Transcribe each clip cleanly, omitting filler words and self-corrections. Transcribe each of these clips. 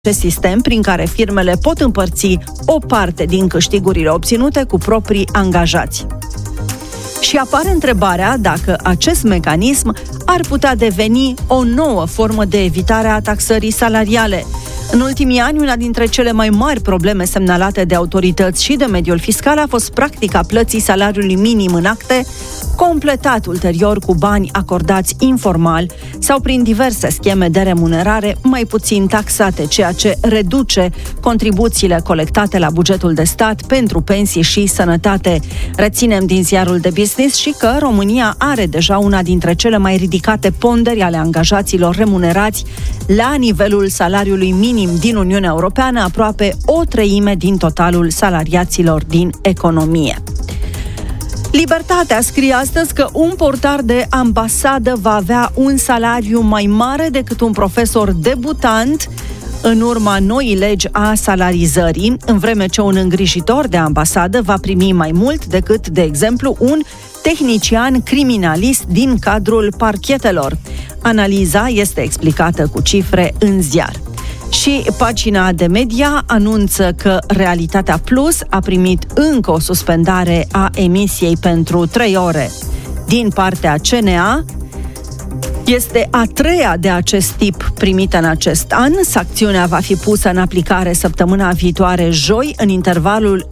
acest sistem prin care firmele pot împărți o parte din câștigurile obținute cu proprii angajați. Și apare întrebarea dacă acest mecanism ar putea deveni o nouă formă de evitare a taxării salariale. În ultimii ani, una dintre cele mai mari probleme semnalate de autorități și de mediul fiscal a fost practica plății salariului minim în acte, completat ulterior cu bani acordați informal sau prin diverse scheme de remunerare mai puțin taxate, ceea ce reduce contribuțiile colectate la bugetul de stat pentru pensii și sănătate. Reținem din ziarul de Business și că România are deja una dintre cele mai ridicate ponderi ale angajaților remunerați la nivelul salariului minim din Uniunea Europeană, aproape o treime din totalul salariaților din economie. Libertatea scrie astăzi că un portar de ambasadă va avea un salariu mai mare decât un profesor debutant în urma noii legi a salarizării, în vreme ce un îngrijitor de ambasadă va primi mai mult decât, de exemplu, un tehnician criminalist din cadrul parchetelor. Analiza este explicată cu cifre în ziar. Și pagina de media anunță că Realitatea Plus a primit încă o suspendare a emisiei pentru 3 ore. Din partea CNA, este a treia de acest tip primită în acest an. Sancțiunea va fi pusă în aplicare săptămâna viitoare, joi, în intervalul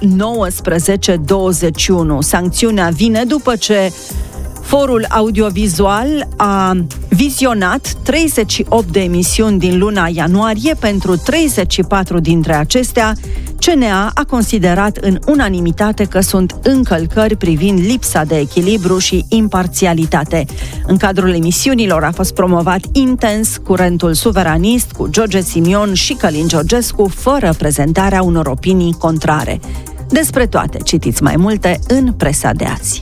19-21. Sancțiunea vine după ce Forul Audiovizual a vizionat 38 de emisiuni din luna ianuarie. Pentru 34 dintre acestea, CNA a considerat în unanimitate că sunt încălcări privind lipsa de echilibru și imparțialitate. În cadrul emisiunilor a fost promovat intens curentul suveranist cu George Simion și Călin Georgescu, fără prezentarea unor opinii contrare. Despre toate citiți mai multe în presa de azi.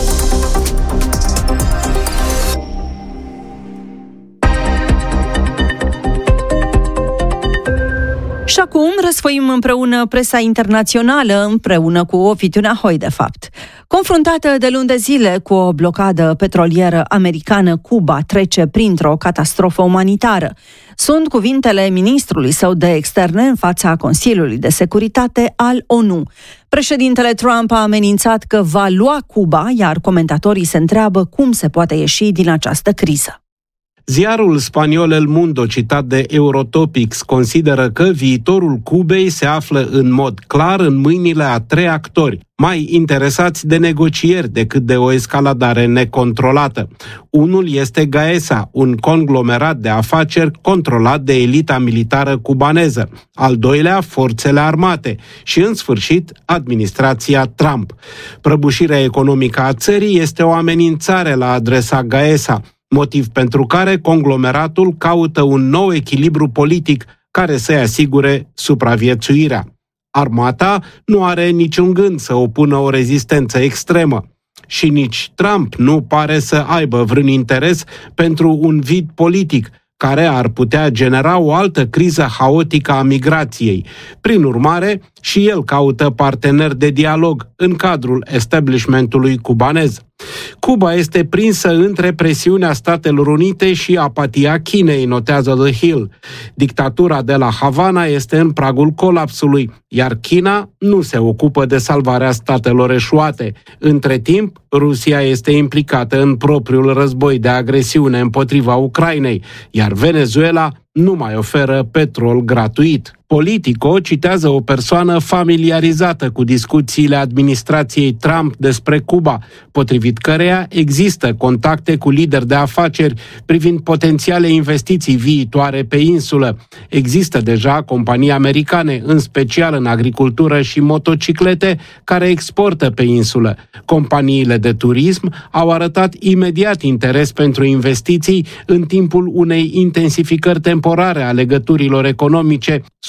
Și acum răsfoim împreună presa internațională, împreună cu Ovidiu Nahoi, de fapt. Confruntată de luni de zile cu o blocadă petrolieră americană, Cuba trece printr-o catastrofă umanitară. Sunt cuvintele ministrului său de externe în fața Consiliului de Securitate al ONU. Președintele Trump a amenințat că va lua Cuba, iar comentatorii se întreabă cum se poate ieși din această criză. Ziarul spaniol El Mundo, citat de Eurotopics, consideră că viitorul Cubei se află în mod clar în mâinile a 3 actori, mai interesați de negocieri decât de o escaladare necontrolată. Unul este Gaesa, un conglomerat de afaceri controlat de elita militară cubaneză. Al doilea, forțele armate și, în sfârșit, administrația Trump. Prăbușirea economică a țării este o amenințare la adresa Gaesa, motiv pentru care conglomeratul caută un nou echilibru politic care să-i asigure supraviețuirea. Armata nu are niciun gând să opună o rezistență extremă și nici Trump nu pare să aibă vreun interes pentru un vid politic care ar putea genera o altă criză haotică a migrației. Prin urmare, și el caută parteneri de dialog în cadrul establishmentului cubanez. Cuba este prinsă între presiunea Statelor Unite și apatia Chinei, notează The Hill. Dictatura de la Havana este în pragul colapsului, iar China nu se ocupă de salvarea statelor eșuate. Între timp, Rusia este implicată în propriul război de agresiune împotriva Ucrainei, iar Venezuela nu mai oferă petrol gratuit. Politico citează o persoană familiarizată cu discuțiile administrației Trump despre Cuba, potrivit căreia există contacte cu lideri de afaceri privind potențiale investiții viitoare pe insulă. Există deja companii americane, în special în agricultură și motociclete, care exportă pe insulă. Companiile de turism au arătat imediat interes pentru investiții în timpul unei intensificări temporare a legăturilor economice sub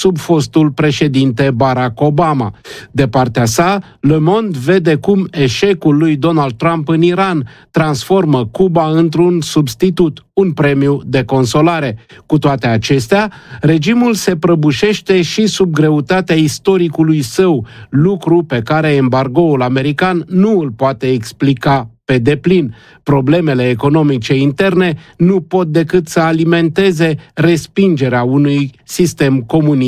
sub fostul președinte Barack Obama. De partea sa, Le Monde vede cum eșecul lui Donald Trump în Iran transformă Cuba într-un substitut, un premiu de consolare. Cu toate acestea, regimul se prăbușește și sub greutatea istoricului său, lucru pe care embargoul american nu îl poate explica pe deplin. Problemele economice interne nu pot decât să alimenteze respingerea unui sistem comunist